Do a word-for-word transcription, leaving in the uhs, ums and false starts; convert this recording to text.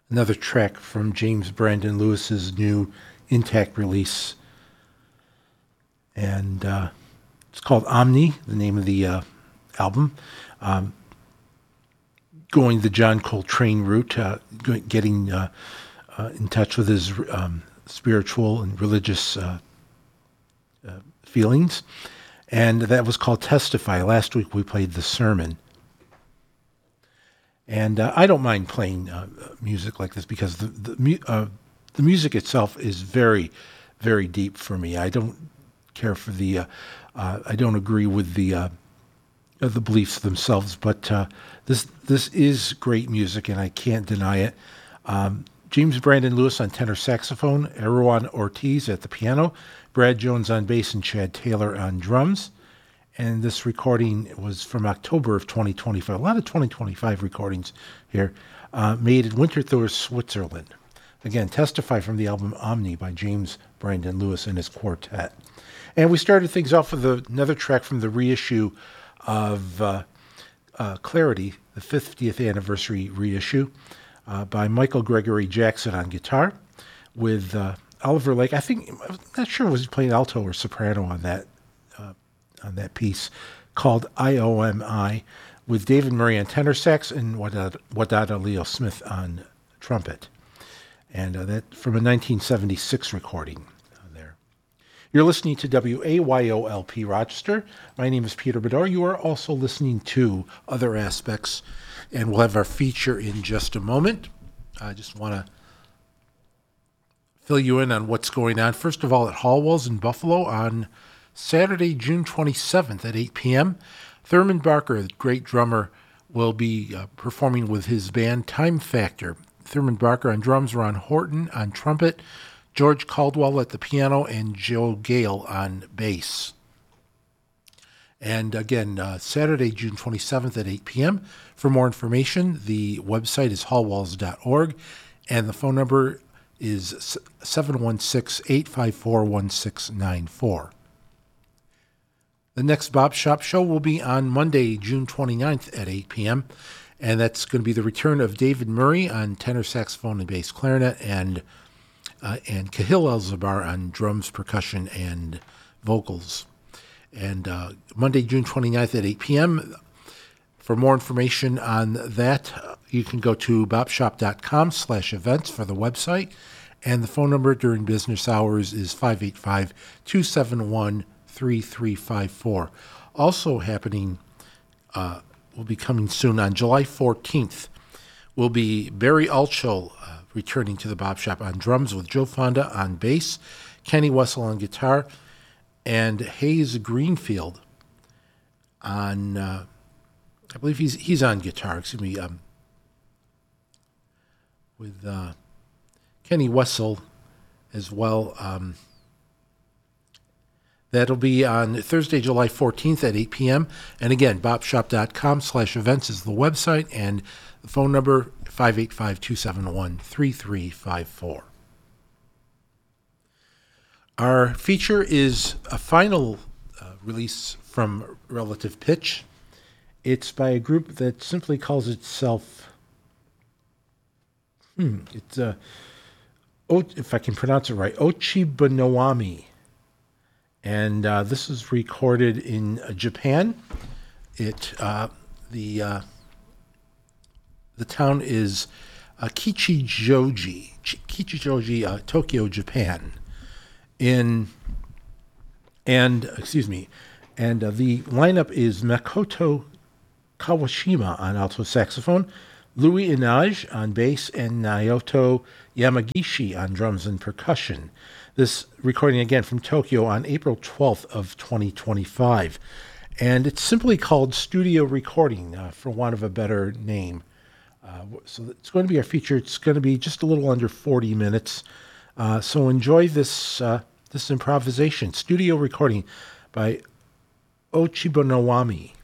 another track from James Brandon Lewis's new Intact release. And uh, it's called Omni, the name of the uh, album. Um, going the John Coltrane route, uh, getting uh, uh, in touch with his um, spiritual and religious uh, uh, feelings. And that was called Testify. Last week we played The Sermon. And uh, I don't mind playing uh, music like this because the the, mu- uh, the music itself is very, very deep for me. I don't care for the, uh, uh, I don't agree with the uh, uh, the beliefs themselves, but uh, this this is great music, and I can't deny it. Um, James Brandon Lewis on tenor saxophone, Erwan Ortiz at the piano, Brad Jones on bass, and Chad Taylor on drums. And this recording was from October of twenty twenty-five. A lot of twenty twenty-five recordings here, uh, made in Winterthur, Switzerland. Again, Testify from the album Omni by James Brandon Lewis and his quartet. And we started things off with another track from the reissue of uh, uh, Clarity, the fiftieth anniversary reissue, uh, by Michael Gregory Jackson on guitar, with uh, Oliver Lake. I think, I'm not sure was he playing alto or soprano on that on that piece, called I O M I, with David Murray on tenor sax and Wadada Leo Smith on trumpet. And uh, that from a nineteen seventy-six recording uh, there. You're listening to W A Y O L P Rochester. My name is Peter Bedore. You are also listening to Other Aspects, and we'll have our feature in just a moment. I just want to fill you in on what's going on. First of all, at Hallwalls in Buffalo on Saturday, June twenty-seventh at eight p.m., Thurman Barker, the great drummer, will be uh, performing with his band Time Factor. Thurman Barker on drums, Ron Horton on trumpet, George Caldwell at the piano, and Joe Gale on bass. And again, uh, Saturday, June twenty-seventh at eight p.m. For more information, the website is hallwalls dot org, and the phone number is seven one six, eight five four, one six nine four. The next Bob Shop show will be on Monday, June twenty-ninth at eight p.m., and that's going to be the return of David Murray on tenor saxophone and bass clarinet, and uh, and Kahil El-Zabar on drums, percussion, and vocals. And uh, Monday, June twenty-ninth at eight p.m. For more information on that, you can go to bobshop.com slash events for the website, and the phone number during business hours is five eight five, two seven one, three three five four. Also happening, uh, will be coming soon on July fourteenth, will be Barry Altschul uh, returning to the Bob Shop on drums with Joe Fonda on bass, Kenny Wessel on guitar, and Hayes Greenfield on, uh, I believe he's he's on guitar, excuse me, um, with uh, Kenny Wessel as well. Um, That'll be on Thursday, July fourteenth at eight p.m. And again, bobshop.com slash events is the website, and the phone number, five eight five, two seven one, three three five four. Our feature is a final uh, release from Relative Pitch. It's by a group that simply calls itself, hmm, it's, uh, if I can pronounce it right, Ochibanowami. And uh, this is recorded in uh, Japan. It uh, the uh, the town is uh, Kichijoji, Ch- Kichijoji, uh, Tokyo, Japan. In and excuse me, and uh, the lineup is Makoto Kawashima on alto saxophone, Louis Inage on bass, and Naoto Yamagishi on drums and percussion. This recording, again, from Tokyo on April twelfth of twenty twenty-five. And it's simply called Studio Recording, uh, for want of a better name. Uh, so it's going to be our feature. It's going to be just a little under forty minutes. Uh, so enjoy this uh, this improvisation. Studio Recording by Ochibanowami.